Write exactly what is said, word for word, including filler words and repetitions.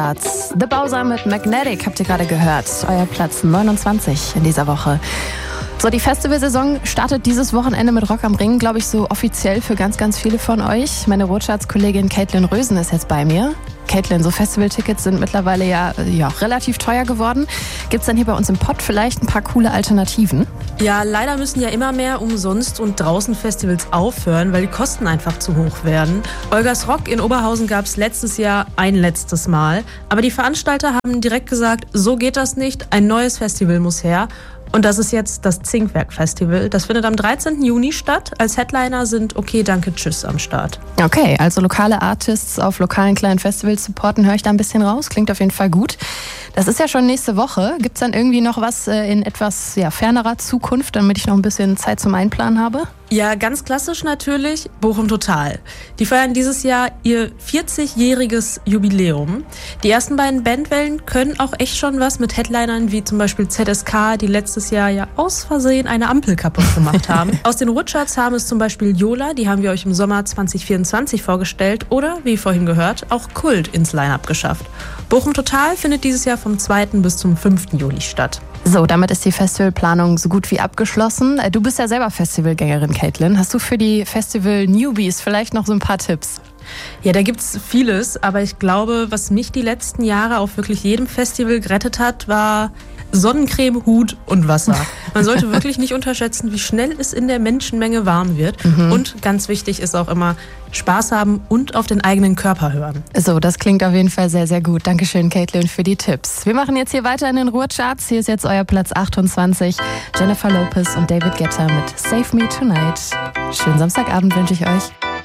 The Bowser mit Magnetic habt ihr gerade gehört. Euer Platz neunundzwanzig in dieser Woche. So, die Festivalsaison startet dieses Wochenende mit Rock am Ring, glaube ich, so offiziell für ganz, ganz viele von euch. Meine Rotschatz-Kollegin Caitlin Rösen ist jetzt bei mir. Caitlin, so Festivaltickets sind mittlerweile ja, ja relativ teuer geworden. Gibt es denn hier bei uns im Pott vielleicht ein paar coole Alternativen? Ja, leider müssen ja immer mehr Umsonst- und Draußen-Festivals aufhören, weil die Kosten einfach zu hoch werden. Olgas Rock in Oberhausen gab es letztes Jahr ein letztes Mal. Aber die Veranstalter haben direkt gesagt, so geht das nicht, ein neues Festival muss her. Und das ist jetzt das Zinkwerk-Festival. Das findet am dreizehnten Juni statt. Als Headliner sind Okay, Danke, Tschüss am Start. Okay, also lokale Artists auf lokalen kleinen Festivals supporten, höre ich da ein bisschen raus. Klingt auf jeden Fall gut. Das ist ja schon nächste Woche. Gibt es dann irgendwie noch was in etwas ja, fernerer Zukunft, damit ich noch ein bisschen Zeit zum Einplanen habe? Ja, ganz klassisch natürlich Bochum Total. Die feiern dieses Jahr ihr vierzigjähriges Jubiläum. Die ersten beiden Bandwellen können auch echt schon was mit Headlinern wie zum Beispiel Z S K, die letztes Jahr ja aus Versehen eine Ampel kaputt gemacht haben. Aus den Rutschatz haben es zum Beispiel Yola, die haben wir euch im Sommer zwanzig vierundzwanzig vorgestellt, oder, wie vorhin gehört, auch Kult ins Line-Up geschafft. Bochum Total findet dieses Jahr vom zweiten bis zum fünften Juli statt. So, damit ist die Festivalplanung so gut wie abgeschlossen. Du bist ja selber Festivalgängerin, Caitlin. Hast du für die Festival-Newbies vielleicht noch so ein paar Tipps? Ja, da gibt's vieles, aber ich glaube, was mich die letzten Jahre auf wirklich jedem Festival gerettet hat, war Sonnencreme, Hut und Wasser. Man sollte wirklich nicht unterschätzen, wie schnell es in der Menschenmenge warm wird. Mhm. Und ganz wichtig ist auch immer, Spaß haben und auf den eigenen Körper hören. So, das klingt auf jeden Fall sehr, sehr gut. Dankeschön, Caitlin, für die Tipps. Wir machen jetzt hier weiter in den Ruhrcharts. Hier ist jetzt euer Platz achtundzwanzig. Jennifer Lopez und David Guetta mit Save Me Tonight. Schönen Samstagabend wünsche ich euch.